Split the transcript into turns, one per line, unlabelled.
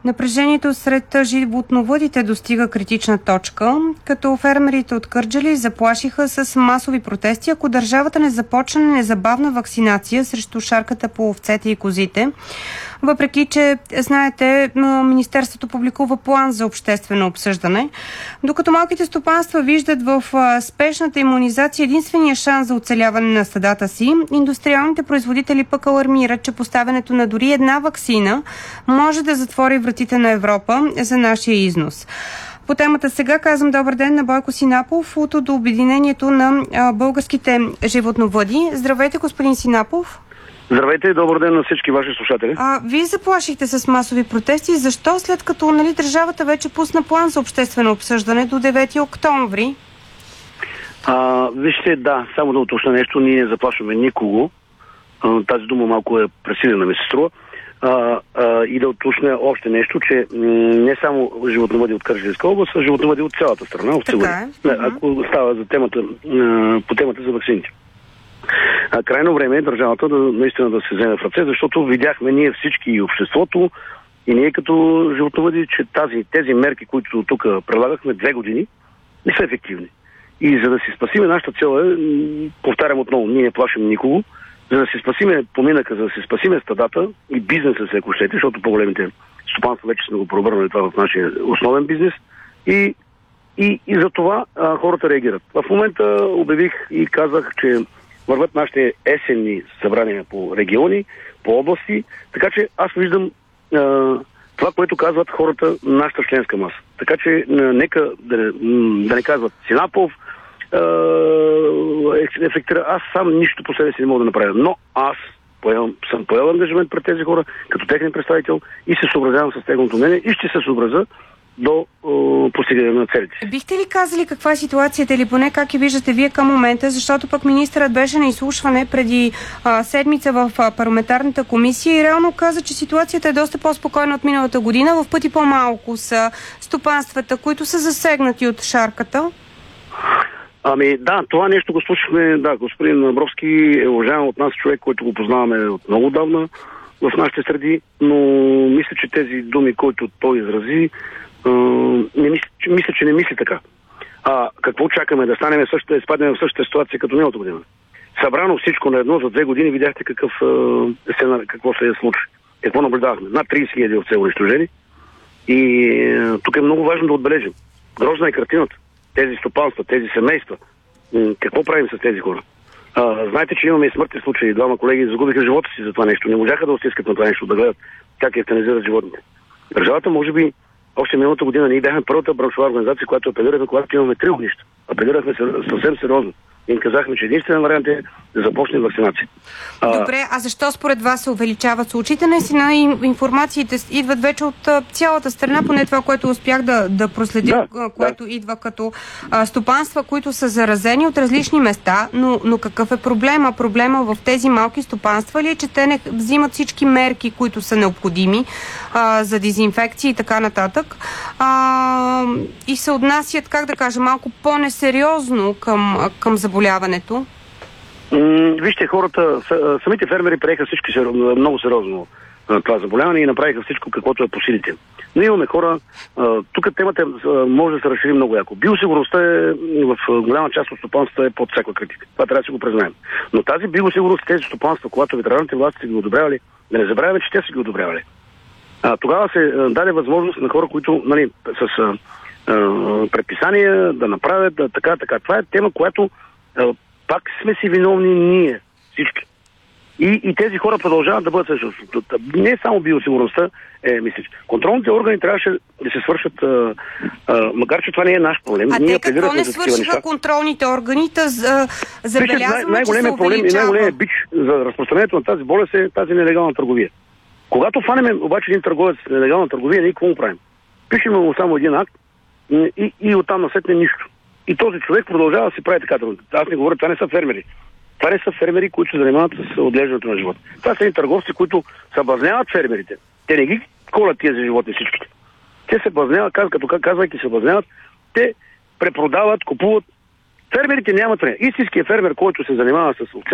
Напрежението сред животновъдите достига критична точка, като фермерите от Кърджали заплашиха с масови протести, ако държавата не започне незабавна вакцинация срещу шарката по овцете и козите. Въпреки че, знаете, Министерството публикува план за обществено обсъждане. Докато малките стопанства виждат в спешната имунизация единствения шанс за оцеляване на стадата си, индустриалните производители пък алармират, че поставянето на дори една ваксина може да затвори вратите на Европа за нашия износ. По темата сега казвам добър ден на Бойко Синапов от Обединението на българските животновъди. Здравейте, господин Синапов.
Здравейте и добър ден на всички ваши слушатели.
Вие заплашихте с масови протести. Защо, след като държавата вече пусна план за обществено обсъждане до 9 октомври?
Вижте, да, само да уточня нещо. Ние не заплашваме никого. Тази дума малко е пресилена, ми се струва. И да уточня още нещо, че не само животновъди от Кърджалийска област, а животновъди от цялата страна.
Така е.
Ако става за темата, по темата за ваксините. Крайно време е държавата наистина да се вземе в ръце, защото видяхме ние всички и обществото, и ние като животновъди, че тези мерки, които тук прилагахме 2 години, не са ефективни. И за да си спасиме, нашата цел е, повтарям отново, ние не плашим никого, за да си спасиме поминъка, за да си спасиме стадата и бизнеса, ако щете, защото по-големите стопанства вече сме го преобърнали това в нашия основен бизнес. И за това хората реагират. В момента обявих и казах, че върват нашите есенни събрания по региони, по области, така че аз виждам това, което казват хората, нашата членска маса. Така че нека да не казват Синапов, ефектира. Аз сам нищо по себе си не мога да направя, но аз съм поел ангажимент пред тези хора, като техен представител и се съобразявам с техното мнение и ще се съобразя до постигане на целите.
Бихте ли казали каква е ситуацията или поне как я виждате вие към момента, защото пък министърът беше на изслушване преди седмица в парламентарната комисия и реално каза, че ситуацията е доста по-спокойна от миналата година, в пъти по-малко са стопанствата, които са засегнати от шарката?
Да, това нещо го слушахме. Да, господин Абровски е уважаем от нас човек, който го познаваме от много давна в нашите среди, но мисля, че тези думи, които той изрази, мисля, че не мисли така. Какво чакаме? Да изпаднем в същата ситуация като миналата година. Събрано всичко на едно за 2 години, видяхте какво се случи. Какво наблюдавахме? Над 30 000 овце унищожени. И тук е много важно да отбележим. Грозна е картината. Тези стопанства, тези семейства. Какво правим с тези хора? Знаете, че имаме и смъртни случаи. 2 колеги загубиха живота си за това нещо. Не можаха да отстискат на това нещо, да гледат как евтаназират животните. Държавата, може би, още миналата година ние бяхме първата браншова организация, която апелирахме, когато имаме 3 огнища. Апелирахме съвсем сериозно. Им казахме, че единствен вариант е да започне вакцинация.
Добре, а защо според вас се увеличават случаите? Наистина информациите идват вече от цялата страна, поне това, което успях да проследя, което идва като стопанства, които са заразени от различни места, но какъв е проблема? Проблема в тези малки стопанства ли е, че те не взимат всички мерки, които са необходими за дезинфекция и така нататък и се отнасят, как да кажа, малко по-несериозно към заболяването?
Вижте, хората, самите фермери приеха всички много сериозно това заболяване и направиха всичко, каквото е по силите. Но имаме хора, тук темата може да се разшири много яко. Биосигурността в голяма част от стопанствата е под всяка критика. Това трябва да си го признаем. Но тази биосигурност, тези стопанства, когато ветеринарните власти са ги одобрявали, да не забравяме, че те са ги одобрявали. Тогава се даде възможност на хора, които с предписания да направят така. Това е тема, която пак сме си виновни ние, всички. И тези хора продължават да бъдат също. Не само биосигурността, мисля. Контролните органи трябваше да се свършат, макар че това не е наш проблем.
Те какво не свършиха контролните органи? Забелязваме,
най-големият проблем и най-големият бич за разпространението на тази болест е тази нелегална търговия. Когато фанеме обаче един търговец с нелегална търговия, ние какво му правим? Пишем му само един акт и оттам насетне нищо. И този човек продължава да си прави така. Аз не говоря, това не са фермери. Това не са фермери, които се занимават с отглеждането на живота. Това са и търговци, които съблазняват фермерите. Те не ги колят тези животни всичките. Те се съблазняват, казвайки съблазняват, те препродават, купуват. Фермерите нямат време. Истинският фермер, който се занимава с